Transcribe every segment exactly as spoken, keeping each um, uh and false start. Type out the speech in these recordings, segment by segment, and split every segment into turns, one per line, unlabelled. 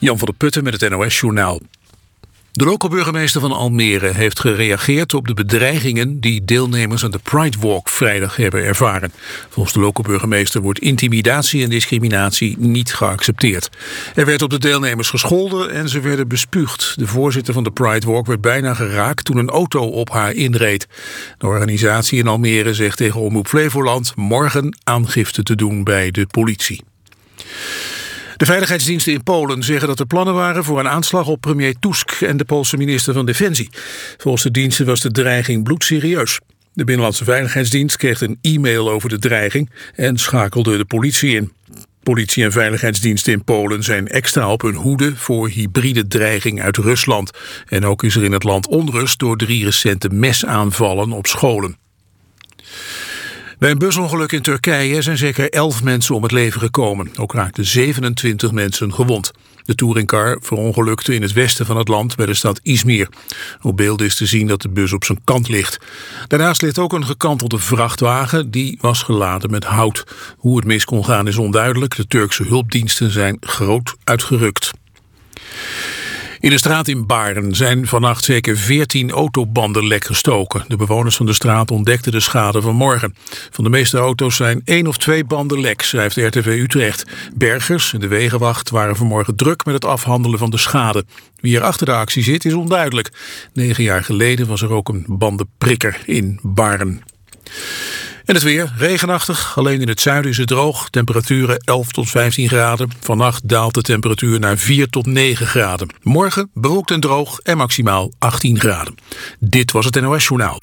Jan van der Putten met het N O S-journaal. De lokale burgemeester van Almere heeft gereageerd op de bedreigingen die deelnemers aan de Pride Walk vrijdag hebben ervaren. Volgens de lokale burgemeester wordt intimidatie en discriminatie niet geaccepteerd. Er werd op de deelnemers gescholden en ze werden bespuugd. De voorzitter van de Pride Walk werd bijna geraakt toen een auto op haar inreed. De organisatie in Almere zegt tegen Omroep Flevoland morgen aangifte te doen bij de politie. De veiligheidsdiensten in Polen zeggen dat er plannen waren voor een aanslag op premier Tusk en de Poolse minister van Defensie. Volgens de diensten was de dreiging bloedserieus. De Binnenlandse Veiligheidsdienst kreeg een e-mail over de dreiging en schakelde de politie in. Politie en veiligheidsdiensten in Polen zijn extra op hun hoede voor hybride dreiging uit Rusland. En ook is er in het land onrust door drie recente mesaanvallen op scholen. Bij een busongeluk in Turkije zijn zeker elf mensen om het leven gekomen. Ook raakten zevenentwintig mensen gewond. De touringcar verongelukte in het westen van het land bij de stad Izmir. Op beelden is te zien dat de bus op zijn kant ligt. Daarnaast ligt ook een gekantelde vrachtwagen, die was geladen met hout. Hoe het mis kon gaan is onduidelijk. De Turkse hulpdiensten zijn groot uitgerukt. In de straat in Baren zijn vannacht zeker veertien autobanden lek gestoken. De bewoners van de straat ontdekten de schade vanmorgen. Van de meeste auto's zijn één of twee banden lek, schrijft R T V Utrecht. Bergers en de wegenwacht waren vanmorgen druk met het afhandelen van de schade. Wie er achter de actie zit is onduidelijk. Negen jaar geleden was er ook een bandenprikker in Baren. En het weer, regenachtig. Alleen in het zuiden is het droog. Temperaturen elf tot vijftien graden. Vannacht daalt de temperatuur naar vier tot negen graden. Morgen bewolkt en droog en maximaal achttien graden. Dit was het N O S-journaal.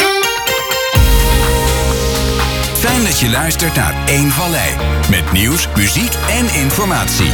Fijn dat je luistert naar Eén Vallei. Met nieuws, muziek en informatie.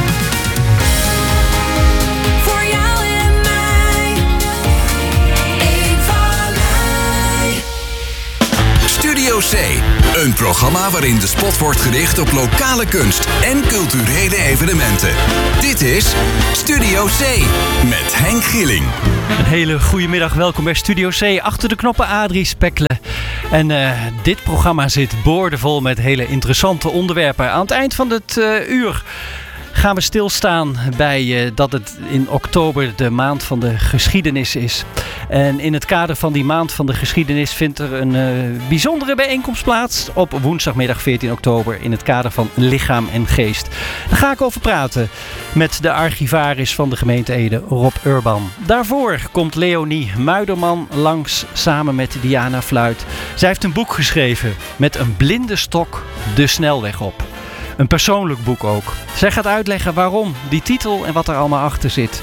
Studio C, een programma waarin de spot wordt gericht op lokale kunst en culturele evenementen. Dit is Studio C met Henk Gieling.
Een hele goede middag, welkom bij Studio C. Achter de knoppen Adrie Spekle. En uh, dit programma zit boordevol met hele interessante onderwerpen. Aan het eind van het uh, uur gaan we stilstaan bij uh, dat het in oktober de maand van de geschiedenis is. En in het kader van die maand van de geschiedenis vindt er een uh, bijzondere bijeenkomst plaats op woensdagmiddag veertien oktober in het kader van Lichaam en Geest. Daar ga ik over praten met de archivaris van de gemeente Ede, Rob Urban. Daarvoor komt Leonie Muiderman langs samen met Diana Fluit. Zij heeft een boek geschreven met een blinde stok de snelweg op. Een persoonlijk boek ook. Zij gaat uitleggen waarom, die titel en wat er allemaal achter zit.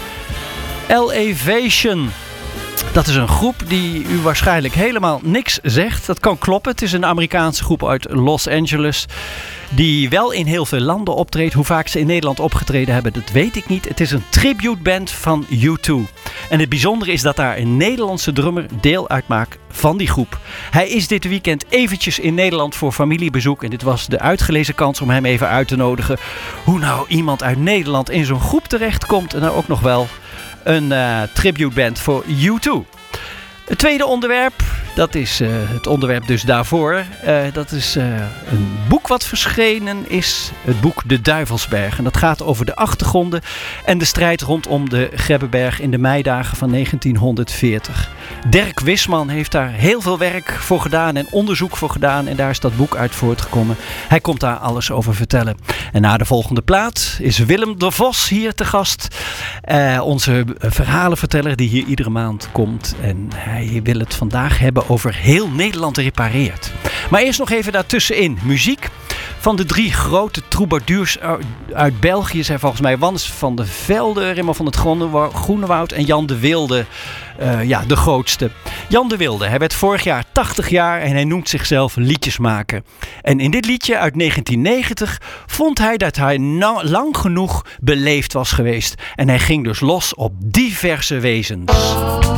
Elevation. Dat is een groep die u waarschijnlijk helemaal niks zegt. Dat kan kloppen. Het is een Amerikaanse groep uit Los Angeles die wel in heel veel landen optreedt. Hoe vaak ze in Nederland opgetreden hebben, dat weet ik niet. Het is een tributeband van U twee. En het bijzondere is dat daar een Nederlandse drummer deel uitmaakt van die groep. Hij is dit weekend eventjes in Nederland voor familiebezoek. En dit was de uitgelezen kans om hem even uit te nodigen. Hoe nou iemand uit Nederland in zo'n groep terechtkomt en nou ook nog wel een uh, tributeband voor U twee. Het tweede onderwerp, dat is uh, het onderwerp dus daarvoor. Uh, dat is uh, een boek wat verschenen is. Het boek De Duivelsberg. En dat gaat over de achtergronden en de strijd rondom de Grebbeberg in de meidagen van negentienhonderdveertig. Dirk Wisman heeft daar heel veel werk voor gedaan en onderzoek voor gedaan. En daar is dat boek uit voortgekomen. Hij komt daar alles over vertellen. En na de volgende plaat is Willem de Vos hier te gast. Uh, onze verhalenverteller die hier iedere maand komt. En hij wil het vandaag hebben over Heel Nederland repareert. Maar eerst nog even daartussenin. Muziek van de drie grote troubadours uit België zijn volgens mij Wans van de Velde, Raymond van het Groenewoud en Jan de Wilde. Uh, ja, de grootste. Jan de Wilde, hij werd vorig jaar tachtig jaar en hij noemt zichzelf liedjesmaker. En in dit liedje uit negentien negentig vond hij dat hij na- lang genoeg beleefd was geweest. En hij ging dus los op diverse wezens.